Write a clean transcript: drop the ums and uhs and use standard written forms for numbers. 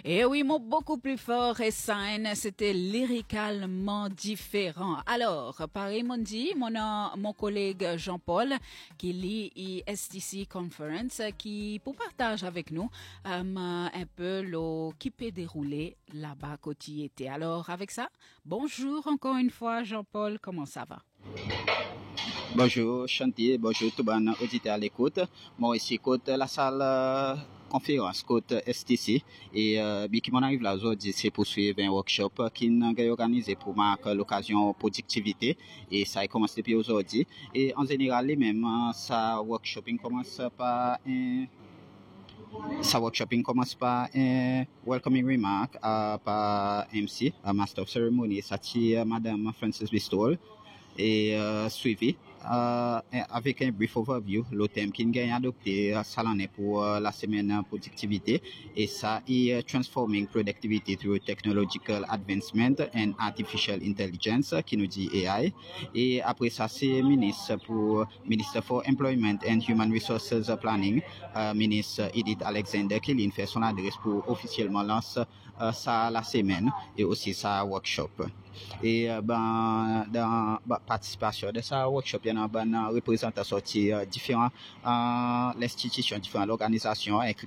Et oui, mot beaucoup plus fort et sain, c'était lyricalement différent. Alors, pareil, mon collègue Jean-Paul, qui lit STC Conference, qui pour partage avec nous un peu le qui peut dérouler là-bas côté été. Alors, avec ça, bonjour encore une fois, Jean-Paul, comment ça va? Bonjour Chantier, bonjour tout le monde auditeur à l'écoute. Moi ici côté la salle conférence côté STC et qui m'en arrive là aujourd'hui c'est pour suivre un workshop qui est organisé pour marquer l'occasion productivité et ça a commencé depuis aujourd'hui et en général les mêmes ça workshopping commence par un welcoming remark par MC, Master of Ceremony, ça c'est Madame Frances Bistol et suivi avec un brief overview, le thème qui est adopté ça l'en est pour la semaine productivité et ça est Transforming Productivity through Technological Advancement and Artificial Intelligence qui nous dit AI et après ça c'est ministre for Employment and Human Resources Planning, ministre Edith Alexander qui fait son adresse pour officiellement lancer ça la semaine et aussi ça workshop. Et dans participation de ça workshop il y a un représentant sorti différents l'institution différentes organisations